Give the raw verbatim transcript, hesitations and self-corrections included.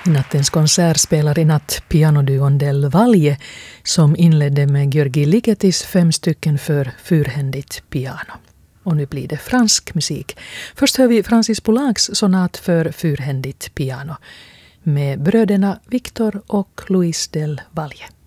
I nattens konsert spelar i natt pianoduon Del Valle som inledde med György Ligetis fem stycken för fyrhändigt piano. Och nu blir det fransk musik. Först hör vi Francis Poulencs sonat för fyrhändigt piano med bröderna Victor och Louis Del Valle.